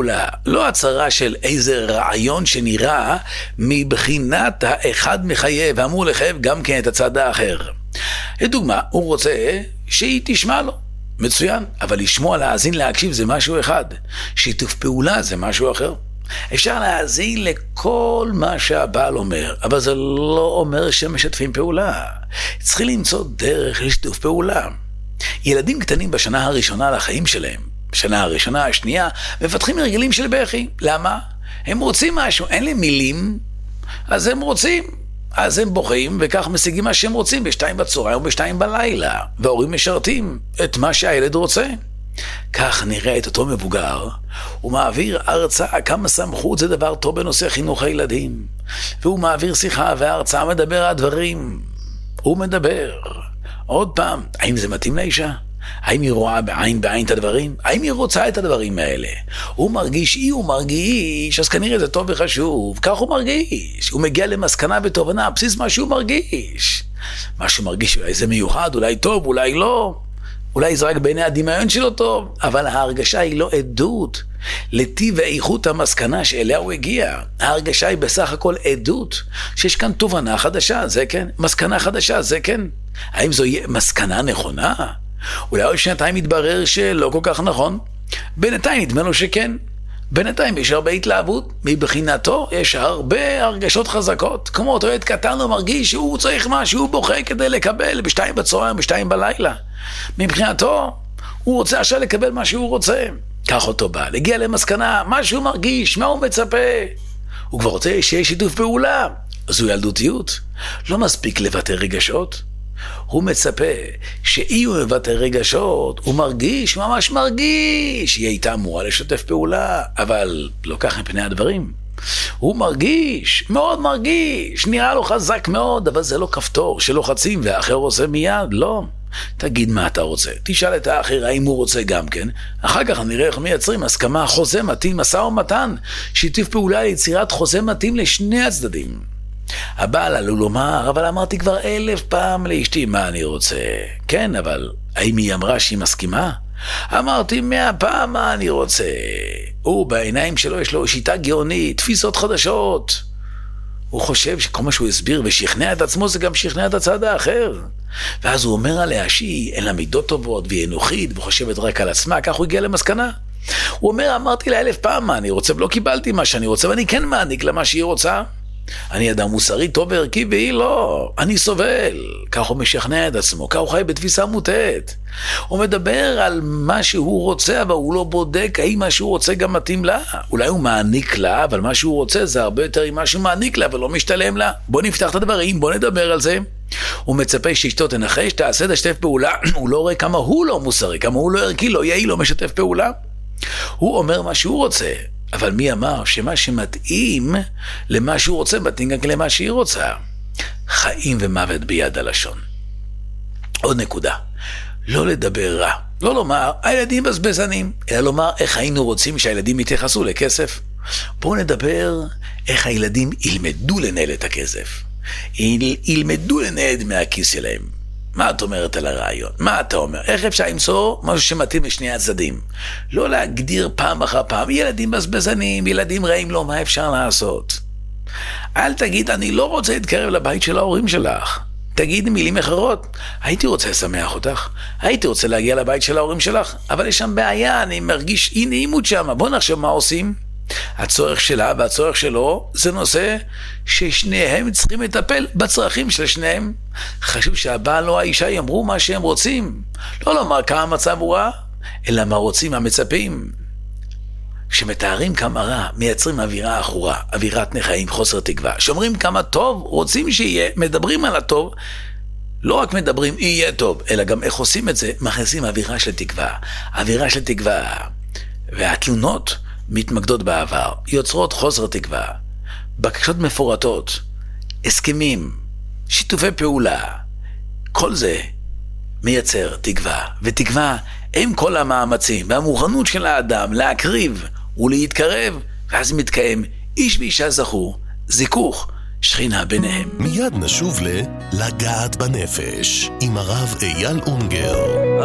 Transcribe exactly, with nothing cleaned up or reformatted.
פעולה, לא הצהרה של איזה רעיון שנראה מבחינת האחד מחייב, ואמור לחייב גם כן את הצד האחר. לדוגמה, הוא רוצה שהיא תשמע לו, מצוין, אבל לשמוע, להאזין, להקשיב זה משהו אחד, שיתוף פעולה זה משהו אחר. אפשר להאזין לכל מה שהבעל אומר, אבל זה לא אומר שמשתפים פעולה. צריכים למצוא דרך לשיתוף פעולה. ילדים קטנים בשנה הראשונה לחיים שלהם, בשנה הראשונה, השנייה, מפתחים הרגלים של בכי. למה? הם רוצים משהו, אין להם מילים, אז הם רוצים. אז הם בוכים וכך משיגים מה שהם רוצים בשתיים בצהריים או בשתיים בלילה, וההורים משרתים את מה שהילד רוצה. כך נראה את אותו מבוגר, הוא מעביר הרצאה כמה סמכות זה דבר טוב בנושא חינוך הילדים, והוא מעביר שיחה וההרצאה מדבר על דברים, הוא מדבר עוד פעם, האם זה מתאים לאישה? האם היא רואה בעין בעין את הדברים? האם היא רוצה את הדברים האלה? הוא מרגיש, אי הוא מרגיש, אז כנראה זה טוב וחשוב, כך הוא מרגיש, הוא מגיע למסקנה בתובנה, בסיס מה שהוא מרגיש, מה שהוא מרגיש, אולי זה מיוחד, אולי טוב, אולי לא, אולי זה רק בעיני הדמיון שלו טוב, אבל ההרגשה היא לא עדות לטיב ואיכות המסקנה שאליה הוא הגיע. ההרגשה היא בסך הכל עדות שיש כאן תובנה חדשה, זה כן, מסקנה חדשה, זה כן. האם זו יהיה מסקנה נכונה? אולי עוד שנתיים יתברר שלא כל כך נכון, בינתיים נדמה לו שכן. בינתיים יש הרבה התלהבות, מבחינתו יש הרבה הרגשות חזקות, כמו אותו ילד קטן הוא מרגיש שהוא צריך משהו, הוא בוכה כדי לקבל בשתיים בצהריים, בשתיים בלילה. מבחינתו הוא רוצה עכשיו לקבל מה שהוא רוצה. כך אותו בא, הגיע למסקנה, מה שהוא מרגיש, מה הוא מצפה. הוא כבר רוצה שיש שיתוף פעולה, זו ילדותיות. לא מספיק לבטא רגשות. הוא מצפה שאי הוא מבטא רגשות, הוא מרגיש, ממש מרגיש, היא הייתה אמורה לשתף פעולה, אבל לא כך מפני הדברים. הוא מרגיש, מאוד מרגיש, נראה לו חזק מאוד, אבל זה לא כפתור שלוחצים והאחר עושה מיד, לא. תגיד מה אתה רוצה, תשאל את האחר האם הוא רוצה גם כן, אחר כך נראה איך מייצרים הסכמה, חוזה מתאים, משא ומתן, שיתוף פעולה ליצירת חוזה מתאים לשני הצדדים. הבעל עלול לומר, אבל אמרתי כבר אלף פעם לאשתי מה אני רוצה. כן, אבל האם היא אמרה שהיא מסכימה? אמרתי מאה פעם מה אני רוצה. הוא בעיניים שלו יש לו שיטה גאונית, תפיסות חדשות. הוא חושב שכל מה שהוא הסביר ושכנע את עצמו זה גם שכנע את הצד האחר. ואז הוא אומר עליה שהיא אין לה מידות טובות והיא אנוכית וחושבת רק על עצמה, כך הוא הגיע למסקנה. הוא אומר, אמרתי לה אלף פעם מה אני רוצה ולא קיבלתי מה שאני רוצה ואני כן מעניק לה מה שהיא רוצה. אני אדם מוסרי טוב וערכי והיא לא, אני סובל. כך הוא משכנע את עצמו, כך הוא חי בתפיסה מוטעת. הוא מדבר על מה שהוא רוצה, אבל הוא לא בודק האם מה שהוא רוצה גם מתאים לה. אולי הוא מעניק לה, אבל מה שהוא רוצה זה הרבה יותר עם מה שהוא מעניק לה ולא משתלם לה. בוא נפתח את הדברים, בוא נדבר על זה. הוא מצפה שאשתו תנחש, תעשה, תשתף פעולה. הוא לא רואה כמה הוא לא מוסרי, כמה הוא לא ערכי, לא יעיל, לא משתף פעולה. הוא אומר מה שהוא רוצה. אבל מי אמר שמה שמתאים למה שהוא רוצה, מתאים גם למה שהיא רוצה? חיים ומוות ביד הלשון. עוד נקודה. לא לדבר רע. לא לומר, הילדים בזבזנים, אלא לומר איך היינו רוצים שהילדים יתייחסו לכסף. בואו נדבר איך הילדים ילמדו לנהל את הכסף. יל, ילמדו לנהל מהכיס שלהם. מה את אומרת על הרעיון? מה אתה אומר? איך אפשר למצוא משהו שמתאים לשני הצדדים? לא להגדיר פעם אחר פעם, ילדים בזבזנים, ילדים רעים, לא, מה אפשר לעשות? אל תגיד, אני לא רוצה להתקרב לבית של ההורים שלך. תגיד מילים אחרות, הייתי רוצה לשמח אותך, הייתי רוצה להגיע לבית של ההורים שלך, אבל יש שם בעיה, אני מרגיש אי נעימות שם, בוא נחשוב מה עושים. הצורך שלה והצורך שלו זה נושא ששניהם צריכים לטפל בצרכים של שניהם. חשוב שהבעל או האישה יאמרו מה שהם רוצים, לא לומר כמה מצב הוא רע, אלא מה רוצים המצפים. כשמתארים כמה רע, מייצרים אווירה אחורה, אווירת נחיים, חוסר תקווה. שאומרים כמה טוב רוצים שיהיה, מדברים על הטוב, לא רק מדברים יהיה טוב, אלא גם איך עושים את זה, מכניסים אווירה של תקווה. אווירה של תקווה. והתלונות מתמקדות בעבר, יוצרות חוסר תקווה, בקשות מפורטות, הסכמים, שיתופי פעולה, כל זה מייצר תקווה, ותקווה הם כל המאמצים והמוכנות של האדם להקריב ולהתקרב, ואז מתקיים איש ואישה זכו, זיכוך שכינה ביניהם. מיד נשוב ל- לגעת בנפש עם הרב אייל אונגר.